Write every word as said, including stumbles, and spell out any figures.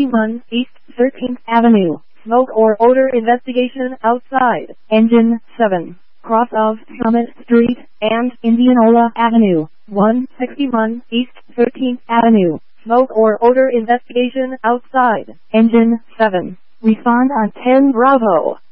sixty-one East thirteenth Avenue. Smoke or odor investigation outside. Engine seven. Cross of Summit Street and Indianola Avenue. one sixty-one East thirteenth Avenue. Smoke or odor investigation outside. Engine seven. Respond on ten Bravo.